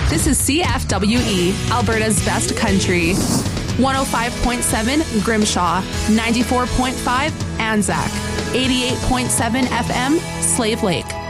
This is CFWE, Alberta's best country. 105.7 Grimshaw, 94.5 Anzac, 88.7 FM Slave Lake.